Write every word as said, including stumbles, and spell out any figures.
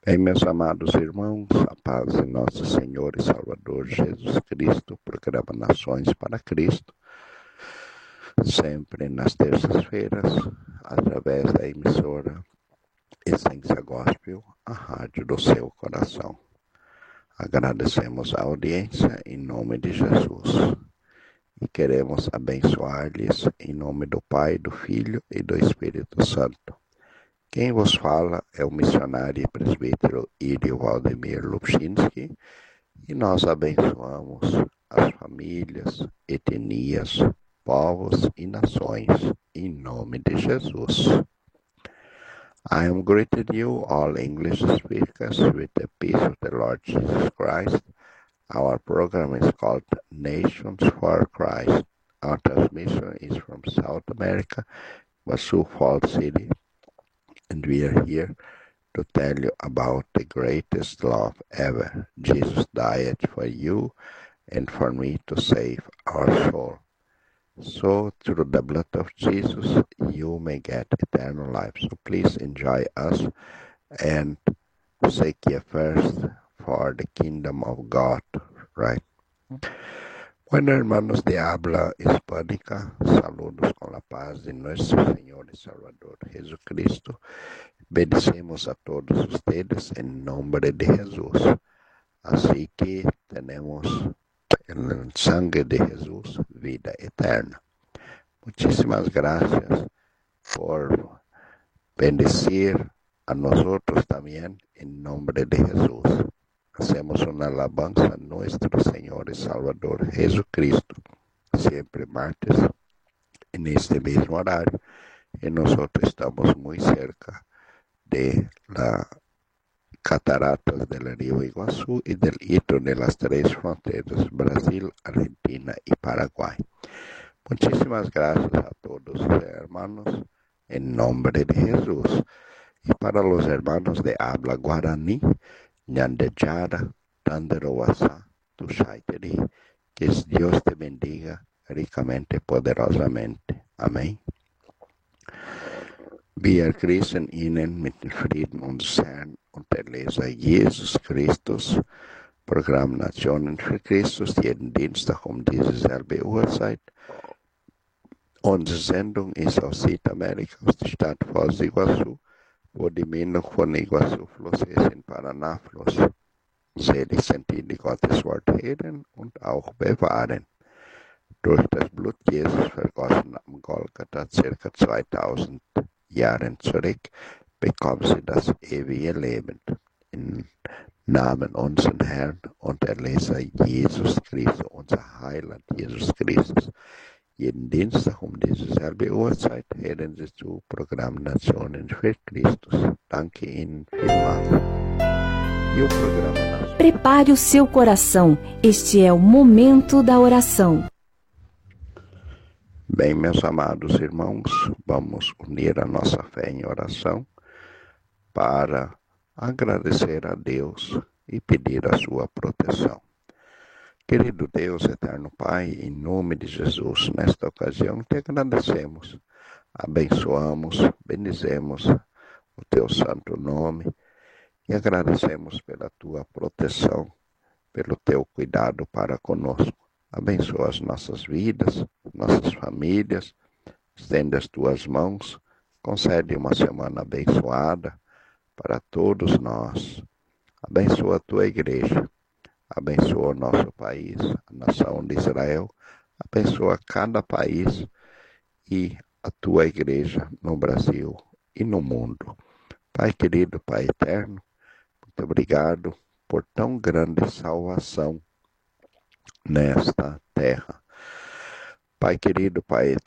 Bem, meus amados irmãos, a paz de nosso Senhor e Salvador Jesus Cristo, programa Nações para Cristo, sempre nas terças-feiras, através da emissora Essência Gospel, a rádio do seu coração. Agradecemos a audiência em nome de Jesus e queremos abençoar-lhes em nome do Pai, do Filho e do Espírito Santo. Quem vos fala é o missionário e presbítero Írio Valdemir Lubchinski, e nós abençoamos as famílias, etnias, povos e nações, em nome de Jesus. I am greeting you, all English speakers, with the peace of the Lord Jesus Christ. Our program is called Nations for Christ. Our transmission is from South America, Sioux Falls City, and we are here to tell you about the greatest love ever. Jesus died for you and for me to save our soul. So through the blood of Jesus, you may get eternal life. So please enjoy us and seek ye first for the kingdom of God, right? Bueno, hermanos de habla hispánica, saludos con la paz de nuestro Señor y Salvador Jesucristo. Bendecimos a todos ustedes en nombre de Jesús. Así que tenemos en el sangre de Jesús vida eterna. Muchísimas gracias por bendecir a nosotros también en nombre de Jesús. Hacemos una alabanza a nuestro Señor y Salvador Jesucristo, siempre martes en este mismo horario, y nosotros estamos muy cerca de las cataratas del río Iguazú y del hito de las tres fronteras, Brasil, Argentina y Paraguay. Muchísimas gracias a todos los hermanos en nombre de Jesús. Y para los hermanos de habla guaraní, Ñandeyara, Tanderoasa, Tushaiteri, que Dios te bendiga ricamente, poderosamente. Amén. Wir grüßen Ihnen mit dem Frieden unseres Herrn und der Leser Jesus Christus, Programm Nationen für Christus, jeden Dienstag um dieselbe Uhrzeit. Unsere Sendung ist aus Südamerika, aus der Stadt Foz do Iguaçu, wo die Mündung von Iguaçu-Fluss ist in Paraná-Fluss. Selig sind die, die Gottes Wort hören und auch bewahren. Durch das Blut Jesus vergossen am Golgatha, circa zweitausend Jahren zurück, bekommen sie das ewige Leben. Im Namen unseres Herrn und Erlöser Jesus Christus, unser Heiland Jesus Christus. Jeden Dienstag um dieselbe Uhrzeit hören Sie zu Programm Nationen für Christus. Danke Ihnen vielmals. E o programa Nações. Prepare o seu coração. Este é o momento da oração. Bem, meus amados irmãos, vamos unir a nossa fé em oração para agradecer a Deus e pedir a sua proteção. Querido Deus, eterno Pai, em nome de Jesus, nesta ocasião te agradecemos, abençoamos, bendizemos o teu santo nome e agradecemos pela tua proteção, pelo teu cuidado para conosco. Abençoa as nossas vidas, nossas famílias, estende as tuas mãos, concede uma semana abençoada para todos nós. Abençoa a tua igreja. Abençoa o nosso país, a nação de Israel, abençoa cada país e a tua igreja no Brasil e no mundo. Pai querido, Pai eterno, muito obrigado por tão grande salvação nesta terra. Pai querido, Pai eterno,